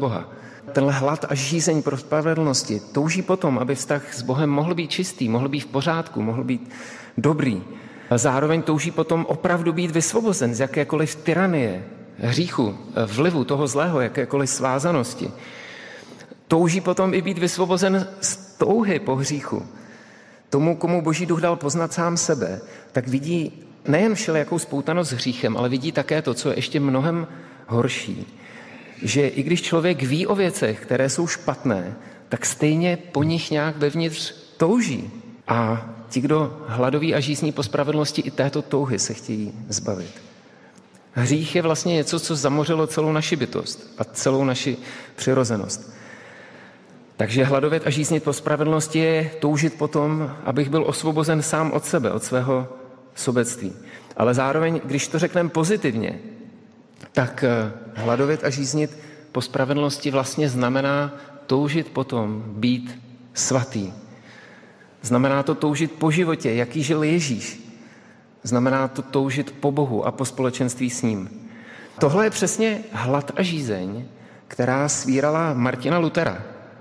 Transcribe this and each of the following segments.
Boha. Tenhle hlad a žízeň pro spravedlnosti touží potom, aby vztah s Bohem mohl být čistý, mohl být v pořádku, mohl být dobrý. A zároveň touží potom opravdu být vysvobozen z jakékoliv tyranie, hříchu, vlivu toho zlého, jakékoliv svázanosti. Touží potom i být vysvobozen z touhy po hříchu. Tomu, komu Boží duch dal poznat sám sebe, tak vidí nejen všelijakou spoutanost s hříchem, ale vidí také to, co je ještě mnohem horší. Že i když člověk ví o věcech, které jsou špatné, tak stejně po nich nějak vevnitř touží. A ti, kdo hladoví a žízní po spravedlnosti, i této touhy se chtějí zbavit. Hřích je vlastně něco, co zamořilo celou naši bytost a celou naši přirozenost. Takže hladovět a žíznit po spravedlnosti je toužit potom, abych byl osvobozen sám od sebe, od svého sobectví. Ale zároveň, když to řekneme pozitivně, tak hladovět a žíznit po spravedlnosti vlastně znamená toužit potom být svatý. Znamená to toužit po životě, jaký žil Ježíš. Znamená to toužit po Bohu a po společenství s ním. Tohle je přesně hlad a žízeň, která svírala Martina Luthera,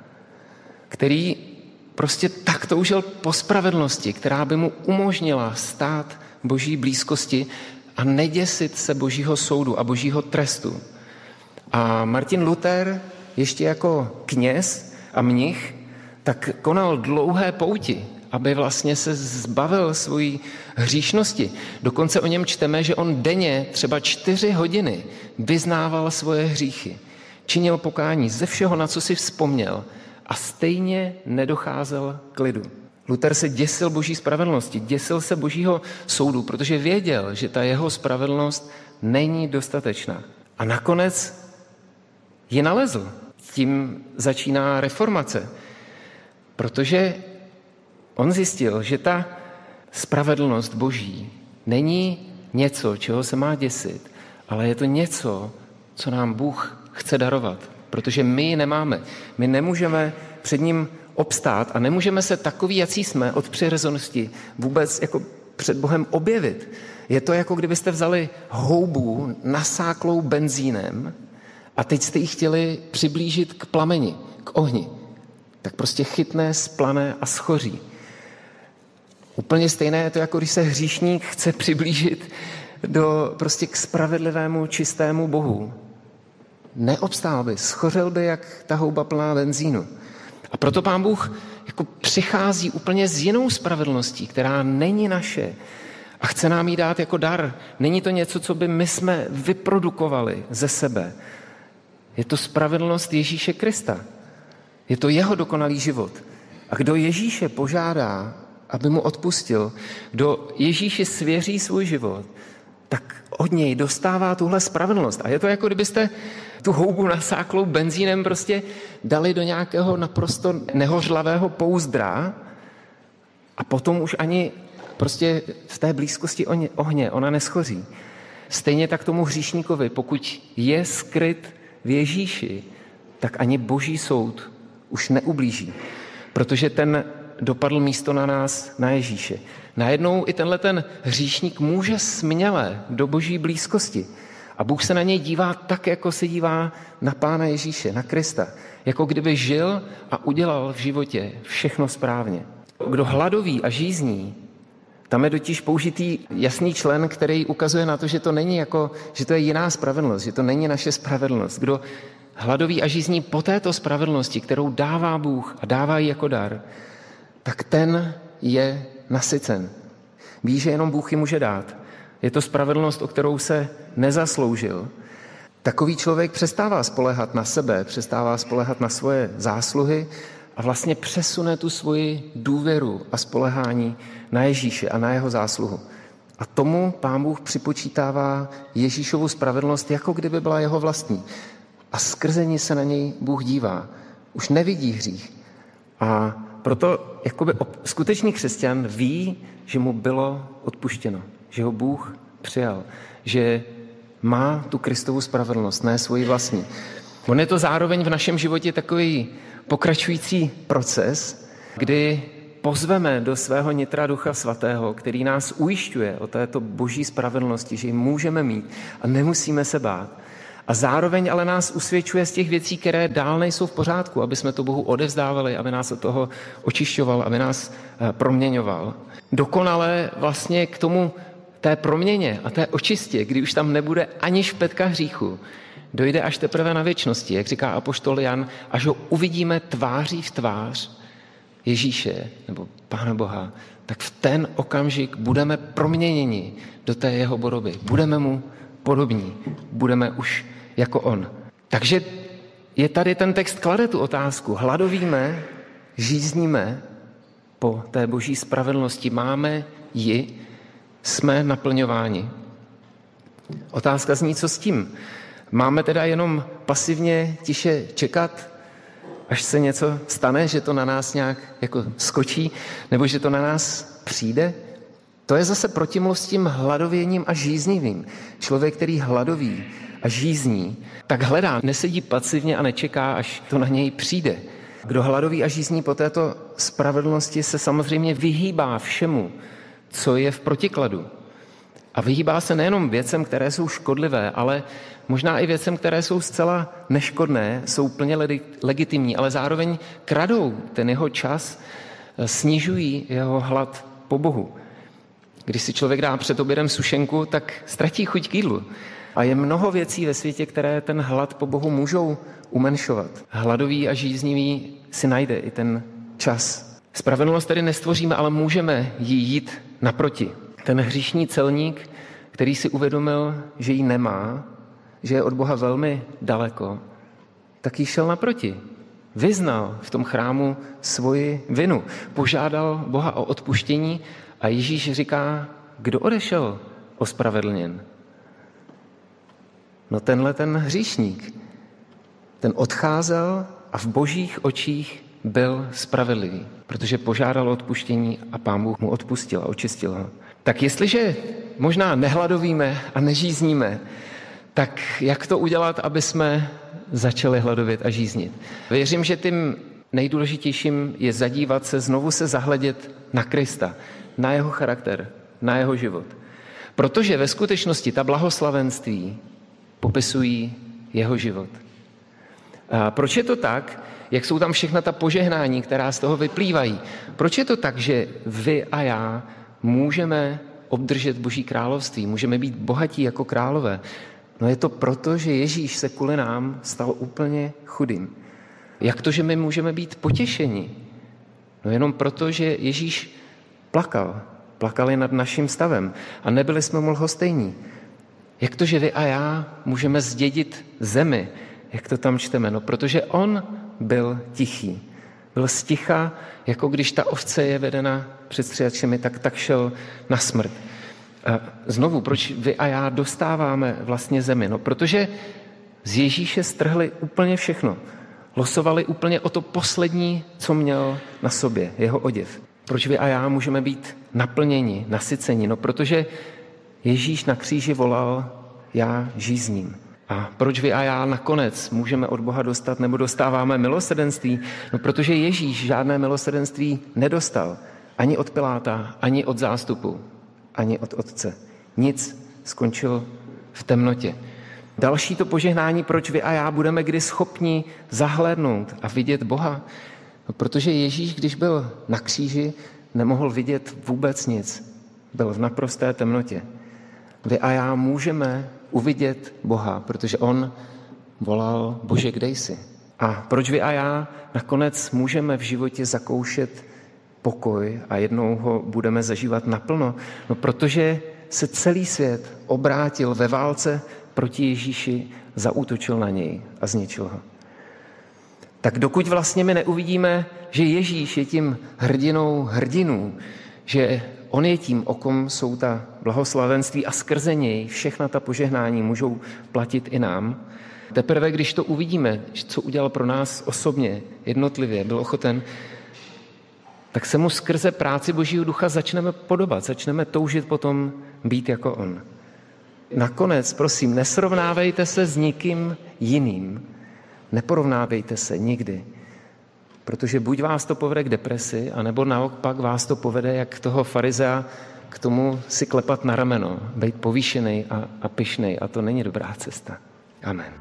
který prostě tak toužil po spravedlnosti, která by mu umožnila stát Boží blízkosti a neděsit se Božího soudu a Božího trestu. A Martin Luther ještě jako kněz a mnich tak konal dlouhé pouti, aby vlastně se zbavil svojí hříšnosti. Dokonce o něm čteme, že on denně třeba 4 hodiny vyznával svoje hříchy. Činil pokání ze všeho, na co si vzpomněl, a stejně nedocházel k klidu. Luther se děsil Boží spravedlnosti, děsil se Božího soudu, protože věděl, že ta jeho spravedlnost není dostatečná. A nakonec ji nalezl. Tím začíná reformace, protože on zjistil, že ta spravedlnost Boží není něco, čeho se má děsit, ale je to něco, co nám Bůh chce darovat, protože my ji nemáme. My nemůžeme před ním obstát a nemůžeme se takový, jací jsme od přirozenosti vůbec jako před Bohem objevit. Je to jako kdybyste vzali houbu nasáklou benzínem a teď jste ji chtěli přiblížit k plameni, k ohni. Tak prostě chytne, splane a schoří. Úplně stejné je to, jako když se hříšník chce přiblížit prostě k spravedlivému, čistému Bohu. Neobstál by, schořel by jak ta houba plná benzínu. A proto Pán Bůh jako přichází úplně s jinou spravedlností, která není naše a chce nám ji dát jako dar. Není to něco, co by my jsme vyprodukovali ze sebe. Je to spravedlnost Ježíše Krista. Je to jeho dokonalý život. A kdo Ježíše požádá, aby mu odpustil, kdo Ježíši svěří svůj život, tak od něj dostává tuhle spravedlnost. A je to jako kdybyste tu houbu nasáklou benzínem prostě dali do nějakého naprosto nehořlavého pouzdra a potom už ani prostě v té blízkosti ohně ona neschoří. Stejně tak tomu hříšníkovi, pokud je skryt v Ježíši, tak ani Boží soud už neublíží, protože ten dopadl místo na nás, na Ježíše. Najednou i ten hříšník může směle do Boží blízkosti. A Bůh se na něj dívá tak, jako se dívá na Pána Ježíše, na Krista. Jako kdyby žil a udělal v životě všechno správně. Kdo hladoví a žízní, tam je totiž použitý jasný člen, který ukazuje na to, že to není že to je jiná spravedlnost, že to není naše spravedlnost. Kdo hladoví a žízní po této spravedlnosti, kterou dává Bůh a dává ji jako dar, tak ten je nasycen. Ví, že jenom Bůh ji může dát. Je to spravedlnost, o kterou se nezasloužil. Takový člověk přestává spoléhat na sebe, přestává spoléhat na svoje zásluhy a vlastně přesune tu svoji důvěru a spoléhání na Ježíše a na jeho zásluhu. A tomu Pán Bůh připočítává Ježíšovu spravedlnost, jako kdyby byla jeho vlastní. A skrze ní se na něj Bůh dívá. Už nevidí hřích. A proto jakoby skutečný křesťan ví, že mu bylo odpuštěno, že ho Bůh přijal, že má tu Kristovu spravedlnost, ne svoji vlastní. On je to zároveň v našem životě takový pokračující proces, kdy pozveme do svého nitra Ducha Svatého, který nás ujišťuje o této Boží spravedlnosti, že ji můžeme mít a nemusíme se bát. A zároveň ale nás usvědčuje z těch věcí, které dál nejsou v pořádku, aby jsme to Bohu odevzdávali, aby nás od toho očišťoval, aby nás proměňoval. Dokonale vlastně k tomu té proměně a té očistě, kdy už tam nebude ani špetka hříchu, dojde až teprve na věčnosti, jak říká apoštol Jan, až ho uvidíme tváří v tvář Ježíše nebo Pána Boha, tak v ten okamžik budeme proměněni do té jeho podoby. Budeme mu podobní, budeme už jako on. Takže je tady ten text klade tu otázku. Hladovíme, žízníme po té boží spravedlnosti, máme ji, jsme naplňováni. Otázka zní, co s tím? Máme teda jenom pasivně tiše čekat, až se něco stane, že to na nás nějak jako skočí, nebo že to na nás přijde? To je zase protimluv s tím hladověním a žíznivým. Člověk, který hladoví a žízní, tak hledá, nesedí pasivně a nečeká, až to na něj přijde. Kdo hladoví a žízní po této spravedlnosti, se samozřejmě vyhýbá všemu, co je v protikladu. A vyhýbá se nejenom věcem, které jsou škodlivé, ale možná i věcem, které jsou zcela neškodné, jsou plně legitimní, ale zároveň kradou ten jeho čas, snižují jeho hlad po Bohu. Když si člověk dá před obědem sušenku, tak ztratí chuť k jídlu. A je mnoho věcí ve světě, které ten hlad po Bohu můžou umenšovat. Hladový a žíznivý si najde i ten čas. Spravedlnost tedy nestvoříme, ale můžeme jí jít naproti. Ten hříšný celník, který si uvědomil, že ji nemá, že je od Boha velmi daleko, tak jí šel naproti. Vyznal v tom chrámu svoji vinu. Požádal Boha o odpuštění a Ježíš říká, kdo odešel ospravedlněn? No tenhle ten hříšník. Ten odcházel a v božích očích byl spravedlivý, protože požádal o odpuštění a Pán Bůh mu odpustil a očistil ho. Tak jestliže možná nehladovíme a nežízníme, tak jak to udělat, aby jsme začali hladovět a žíznit? Věřím, že tím nejdůležitějším je zadívat se, znovu se zahledět na Krista, na jeho charakter, na jeho život. Protože ve skutečnosti ta blahoslavenství popisují jeho život. A proč je to tak, jak jsou tam všechna ta požehnání, která z toho vyplývají? Proč je to tak, že vy a já můžeme obdržet Boží království, můžeme být bohatí jako králové? No je to proto, že Ježíš se kvůli nám stal úplně chudým. Jak to, že my můžeme být potěšeni? No jenom proto, že Ježíš plakali nad naším stavem a nebyli jsme mu lhostejní. Jak to, že vy a já můžeme zdědit zemi, jak to tam čteme? No protože on byl tichý. Byl sticha, jako když ta ovce je vedena před stříhačemi, tak šel na smrt. A znovu, proč vy a já dostáváme vlastně zemi? No protože z Ježíše strhli úplně všechno. Losovali úplně o to poslední, co měl na sobě, jeho oděv. Proč vy a já můžeme být naplněni, nasyceni? No protože Ježíš na kříži volal, já žízním. A proč vy a já nakonec můžeme od Boha dostat nebo dostáváme milosrdenství? No protože Ježíš žádné milosrdenství nedostal. Ani od Piláta, ani od zástupu, ani od Otce. Nic, skončil v temnotě. Další to požehnání, proč vy a já budeme kdy schopni zahlédnout a vidět Boha? No protože Ježíš, když byl na kříži, nemohl vidět vůbec nic. Byl v naprosté temnotě. Vy a já můžeme uvidět Boha, protože on volal, Bože, kde jsi? A proč vy a já nakonec můžeme v životě zakoušet pokoj a jednou ho budeme zažívat naplno? No protože se celý svět obrátil ve válce proti Ježíši, zaútočil na něj a zničil ho. Tak dokud vlastně my neuvidíme, že Ježíš je tím hrdinou hrdinů, že on je tím, o kom jsou ta blahoslavenství a skrze něj všechna ta požehnání můžou platit i nám. Teprve, když to uvidíme, co udělal pro nás osobně, jednotlivě, byl ochoten, tak se mu skrze práci Božího ducha začneme podobat, začneme toužit potom být jako on. Nakonec, prosím, nesrovnávejte se s nikým jiným. Neporovnávejte se nikdy. Protože buď vás to povede k depresi, anebo naopak vás to povede, jak toho farizea, k tomu si klepat na rameno, být povýšený a pyšnej. A to není dobrá cesta. Amen.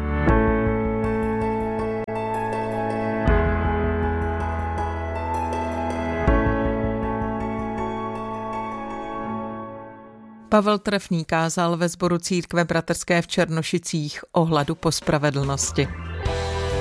Pavel Trefný kázal ve sboru Církve bratrské v Černošicích o hladu po spravedlnosti.